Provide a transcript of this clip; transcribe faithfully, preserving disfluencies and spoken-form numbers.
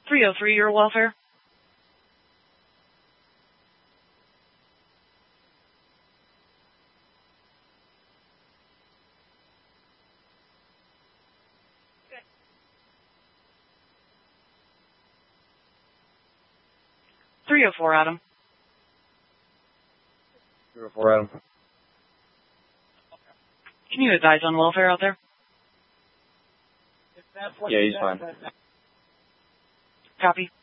three oh three, your welfare. three oh four, Adam. three oh four, Adam. Can you advise on welfare out there? Yeah, he's fine. Copy.